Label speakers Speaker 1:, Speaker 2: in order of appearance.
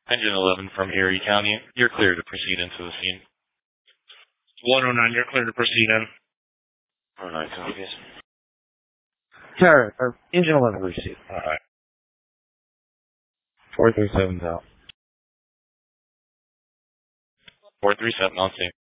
Speaker 1: Engine 11 from Erie County. You're clear to proceed into the scene.
Speaker 2: 109, you're clear to proceed in.
Speaker 1: 109 copies.
Speaker 3: Tower, or Engine 11 receive.
Speaker 2: Alright.
Speaker 3: 437's out.
Speaker 1: 437 on scene.